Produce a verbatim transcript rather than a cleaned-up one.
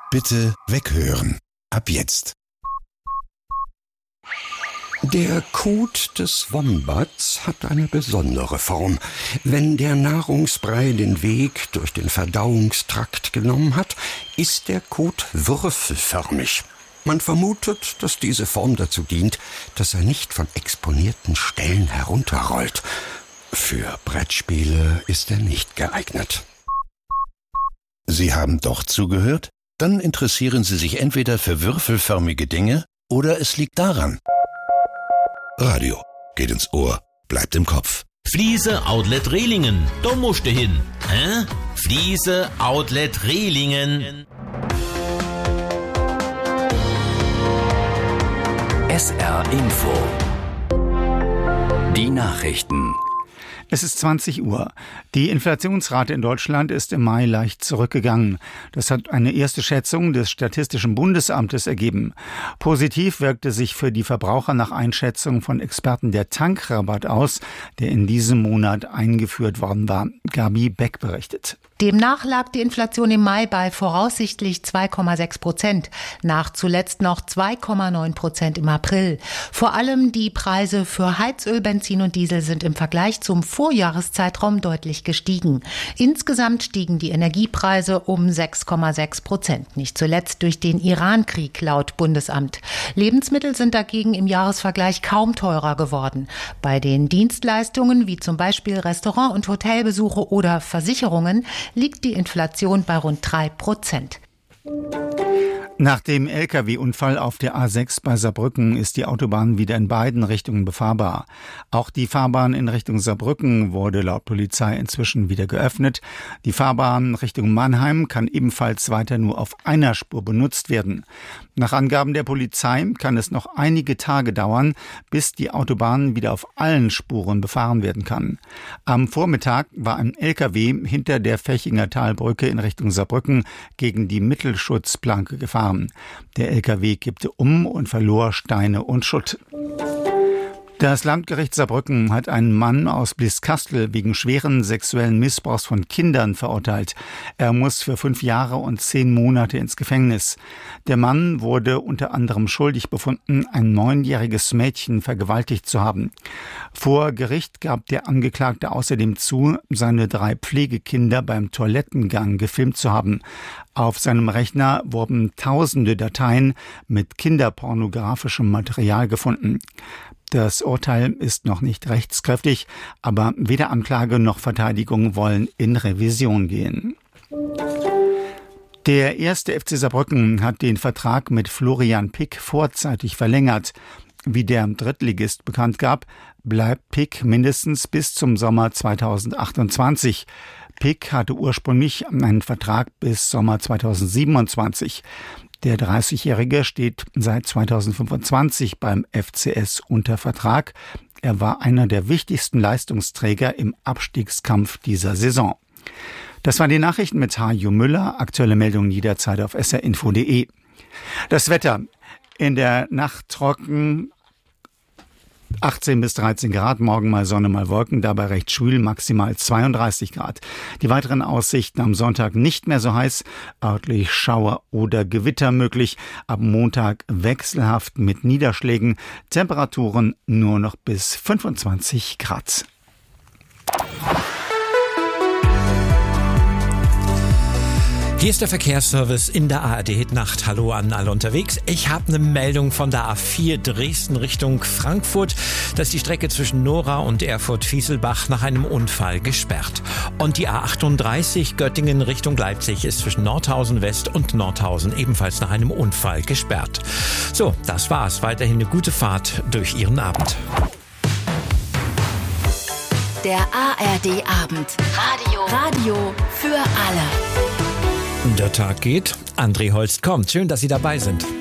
Bitte weghören. Ab jetzt. Der Kot des Wombats hat eine besondere Form. Wenn der Nahrungsbrei den Weg durch den Verdauungstrakt genommen hat, ist der Kot würfelförmig. Man vermutet, dass diese Form dazu dient, dass er nicht von exponierten Stellen herunterrollt. Für Brettspiele ist er nicht geeignet. Sie haben doch zugehört? Dann interessieren Sie sich entweder für würfelförmige Dinge oder es liegt daran. Radio geht ins Ohr, bleibt im Kopf. Fliese Outlet Rehlingen, da musst du hin. Hä? Fliese Outlet Rehlingen. S R Info. Die Nachrichten. Es ist zwanzig Uhr. Die Inflationsrate in Deutschland ist im Mai leicht zurückgegangen. Das hat eine erste Schätzung des Statistischen Bundesamtes ergeben. Positiv wirkte sich für die Verbraucher nach Einschätzung von Experten der Tankrabatt aus, der in diesem Monat eingeführt worden war. Gabi Beck berichtet. Demnach lag die Inflation im Mai bei voraussichtlich zwei Komma sechs Prozent, nach zuletzt noch zwei Komma neun Prozent im April. Vor allem die Preise für Heizöl, Benzin und Diesel sind im Vergleich zum Vorjahreszeitraum deutlich gestiegen. Insgesamt stiegen die Energiepreise um sechs Komma sechs Prozent, nicht zuletzt durch den Iran-Krieg laut Bundesamt. Lebensmittel sind dagegen im Jahresvergleich kaum teurer geworden. Bei den Dienstleistungen wie zum Beispiel Restaurant- und Hotelbesuche oder Versicherungen liegt die Inflation bei rund drei Prozent. Nach dem L K W-Unfall auf der A sechs bei Saarbrücken ist die Autobahn wieder in beiden Richtungen befahrbar. Auch die Fahrbahn in Richtung Saarbrücken wurde laut Polizei inzwischen wieder geöffnet. Die Fahrbahn Richtung Mannheim kann ebenfalls weiter nur auf einer Spur benutzt werden. Nach Angaben der Polizei kann es noch einige Tage dauern, bis die Autobahn wieder auf allen Spuren befahren werden kann. Am Vormittag war ein L K W hinter der Fechinger Talbrücke in Richtung Saarbrücken gegen die Mittelschutzplanke gefahren. Der L K W kippte um und verlor Steine und Schutt. Das Landgericht Saarbrücken hat einen Mann aus Blieskastel wegen schweren sexuellen Missbrauchs von Kindern verurteilt. Er muss für fünf Jahre und zehn Monate ins Gefängnis. Der Mann wurde unter anderem schuldig befunden, ein neunjähriges Mädchen vergewaltigt zu haben. Vor Gericht gab der Angeklagte außerdem zu, seine drei Pflegekinder beim Toilettengang gefilmt zu haben. Auf seinem Rechner wurden tausende Dateien mit kinderpornografischem Material gefunden. Das Urteil ist noch nicht rechtskräftig, aber weder Anklage noch Verteidigung wollen in Revision gehen. Der erste F C Saarbrücken hat den Vertrag mit Florian Pick vorzeitig verlängert. Wie der Drittligist bekannt gab, bleibt Pick mindestens bis zum Sommer zweitausendachtundzwanzig. Pick hatte ursprünglich einen Vertrag bis Sommer zweitausendsiebenundzwanzig. Der dreißigjährige steht seit zweitausendfünfundzwanzig beim F C S unter Vertrag. Er war einer der wichtigsten Leistungsträger im Abstiegskampf dieser Saison. Das waren die Nachrichten mit Hajo Müller. Aktuelle Meldungen jederzeit auf s r info punkt d e. Das Wetter: in der Nacht trocken, achtzehn bis dreizehn Grad, morgen mal Sonne, mal Wolken, dabei recht schwül, maximal zweiunddreißig Grad. Die weiteren Aussichten: am Sonntag nicht mehr so heiß, örtlich Schauer oder Gewitter möglich, ab Montag wechselhaft mit Niederschlägen, Temperaturen nur noch bis fünfundzwanzig Grad. Hier ist der Verkehrsservice in der A R D-Nacht. Hallo an alle unterwegs. Ich habe eine Meldung von der A vier Dresden Richtung Frankfurt. Da ist die Strecke zwischen Nora und Erfurt-Fieselbach nach einem Unfall gesperrt. Und die A achtunddreißig Göttingen Richtung Leipzig ist zwischen Nordhausen West und Nordhausen ebenfalls nach einem Unfall gesperrt. So, das war's. Weiterhin eine gute Fahrt durch Ihren Abend. Der A R D-Abend. Radio. Radio für alle. Der Tag geht. André Holst kommt. Schön, dass Sie dabei sind.